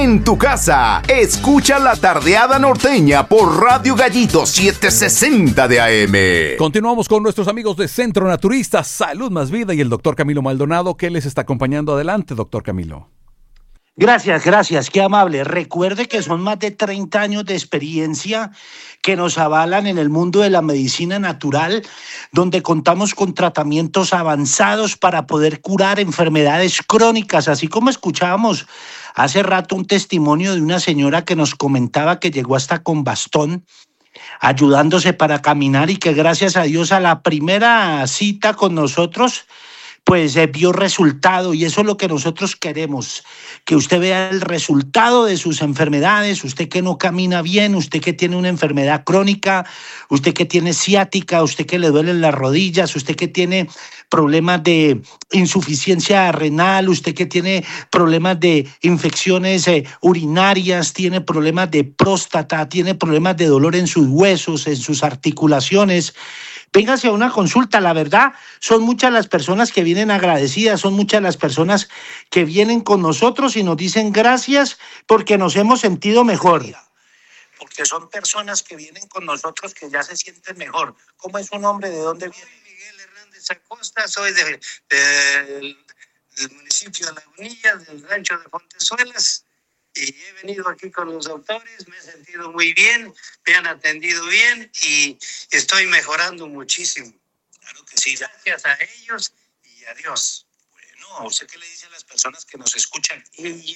en tu casa. Escucha La Tardeada Norteña por Radio Gallito 760 de AM. Continuamos con nuestros amigos de Centro Naturista, Salud Más Vida y el doctor Camilo Maldonado, que les está acompañando. Adelante, doctor Camilo. Gracias, qué amable. Recuerde que son más de 30 años de experiencia que nos avalan en el mundo de la medicina natural, donde contamos con tratamientos avanzados para poder curar enfermedades crónicas, así como escuchábamos hace rato un testimonio de una señora que nos comentaba que llegó hasta con bastón, ayudándose para caminar y que gracias a Dios a la primera cita con nosotros pues vio resultado, y eso es lo que nosotros queremos, que usted vea el resultado de sus enfermedades, usted que no camina bien, usted que tiene una enfermedad crónica, usted que tiene ciática, usted que le duelen las rodillas, usted que tiene problemas de insuficiencia renal, usted que tiene problemas de infecciones urinarias, tiene problemas de próstata, tiene problemas de dolor en sus huesos, en sus articulaciones. Véngase a una consulta, la verdad, son muchas las personas que vienen agradecidas, son muchas las personas que vienen con nosotros y nos dicen gracias porque nos hemos sentido mejor. Porque son personas que vienen con nosotros que ya se sienten mejor. ¿Cómo es su nombre? ¿De dónde viene? Miguel Hernández Acosta, soy del municipio de Lagunilla, del rancho de Fontezuelas. Y he venido aquí con los doctores, me he sentido muy bien, me han atendido bien y estoy mejorando muchísimo. Claro que sí. Gracias a ellos y a Dios. Bueno, ¿usted qué le dice a las personas que nos escuchan? Y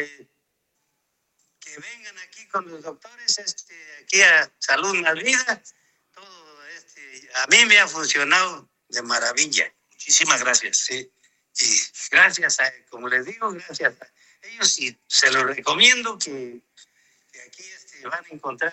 que vengan aquí con los doctores, aquí a Salud Más Vida, todo a mí me ha funcionado de maravilla. Muchísimas gracias. Sí. Y gracias como les digo, gracias a ellos, y se los recomiendo que aquí van a encontrar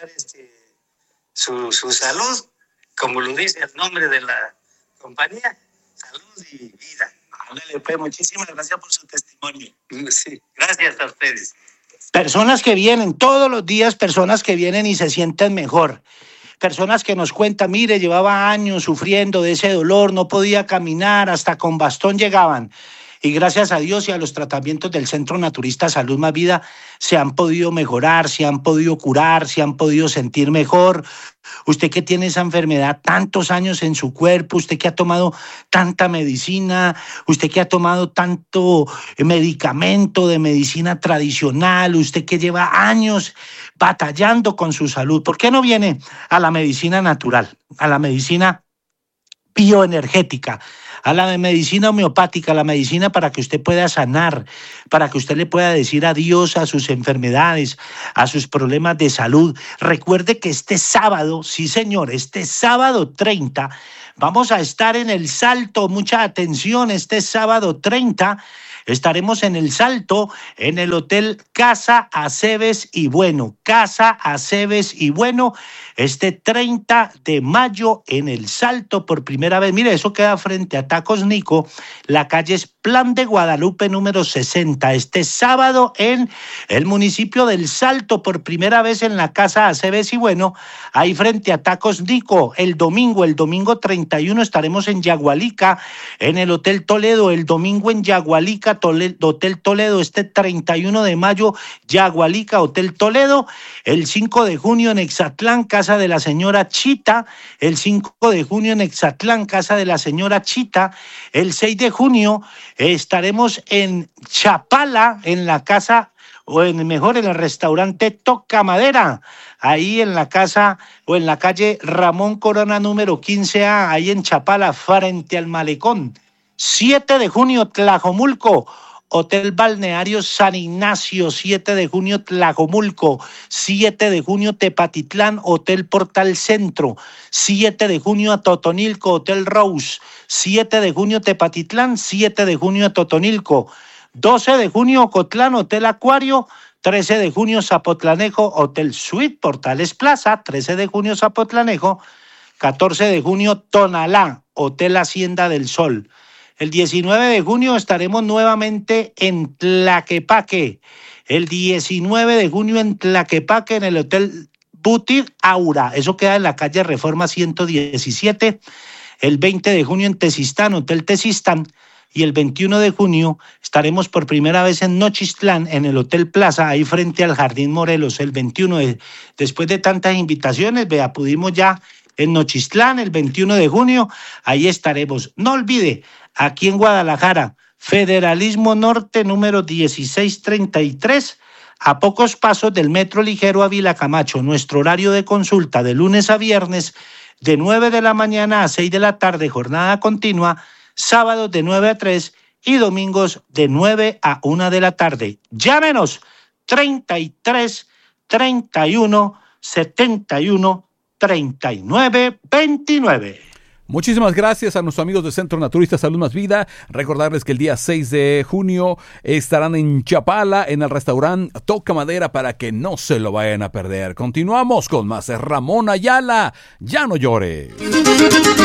su salud, como lo dice el nombre de la compañía, Salud y Vida. Ándale, pues, muchísimas gracias por su testimonio. Sí, gracias a ustedes. Personas que vienen todos los días, personas que vienen y se sienten mejor. Personas que nos cuentan, mire, llevaba años sufriendo de ese dolor, no podía caminar, hasta con bastón llegaban. Y gracias a Dios y a los tratamientos del Centro Naturista Salud Más Vida se han podido mejorar, se han podido curar, se han podido sentir mejor. Usted que tiene esa enfermedad tantos años en su cuerpo, usted que ha tomado tanta medicina, usted que ha tomado tanto medicamento de medicina tradicional, usted que lleva años batallando con su salud, ¿por qué no viene a la medicina natural, a la medicina bioenergética, a la medicina homeopática, a la medicina para que usted pueda sanar, para que usted le pueda decir adiós a sus enfermedades, a sus problemas de salud? Recuerde que este sábado, sí señor, este sábado 30, vamos a estar en El Salto. Mucha atención, este sábado 30 estaremos en El Salto, en el Hotel Casa Aceves y Bueno. Casa Aceves y Bueno, este 30 de mayo en El Salto por primera vez. Mire, eso queda frente a Tacos Nico, la calle es Plan de Guadalupe número 60. Este sábado en el municipio del Salto, por primera vez en la Casa Aceves y Bueno, ahí frente a Tacos Nico. El domingo 31 estaremos en Yagualica, en el Hotel Toledo. El domingo en Yagualica, Hotel Toledo, este 31 de mayo, Yagualica, Hotel Toledo. El 5 de junio en Exatlán, Casa de la Señora Chita. El 5 de junio en Exatlán, Casa de la Señora Chita. El 6 de junio estaremos en Chapala, en la casa, o en el restaurante Toca Madera, ahí en la casa o en la calle Ramón Corona número 15A, ahí en Chapala, frente al malecón. 7 de junio, Tlajomulco, Hotel Balneario San Ignacio. 7 de junio, Tlajomulco. 7 de junio, Tepatitlán, Hotel Portal Centro. 7 de junio, a Totonilco, Hotel Rose. 7 de junio, Tepatitlán. 7 de junio, a Totonilco. 12 de junio, Ocotlán, Hotel Acuario. 13 de junio, Zapotlanejo, Hotel Suite, Portales Plaza. 13 de junio, Zapotlanejo. 14 de junio, Tonalá, Hotel Hacienda del Sol. El 19 de junio estaremos nuevamente en Tlaquepaque. El 19 de junio en Tlaquepaque, en el Hotel Butit Aura. Eso queda en la calle Reforma 117. El 20 de junio en Tezistán, Hotel Tezistán. y el 21 de junio estaremos por primera vez en Nochistlán, en el Hotel Plaza, ahí frente al Jardín Morelos, el 21 después de tantas invitaciones, vea, pudimos ya en Nochistlán el 21 de junio, ahí estaremos. No olvide, aquí en Guadalajara, Federalismo Norte número 1633, a pocos pasos del Metro Ligero Ávila Camacho. Nuestro horario de consulta de lunes a viernes de 9 de la mañana a 6 de la tarde, jornada continua, sábados de 9 a 3 y domingos de 9 a 1 de la tarde. Llámenos 33 31 71 39 29. Muchísimas gracias a nuestros amigos de Centro Naturista Salud Más Vida. Recordarles que el día 6 de junio estarán en Chapala, en el restaurante Toca Madera, para que no se lo vayan a perder. Continuamos con más. Ramón Ayala, Ya no llore.